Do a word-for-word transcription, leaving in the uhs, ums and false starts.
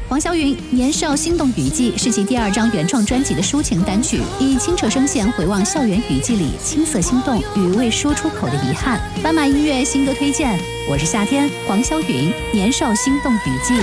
黄晓允《年少心动雨季》是其第二张原创专辑的抒情单曲，以清澈声线回望校园雨季里青涩心动与未说出口的遗憾。斑马音乐新歌推荐，我是夏天，黄晓允《年少心动雨季》。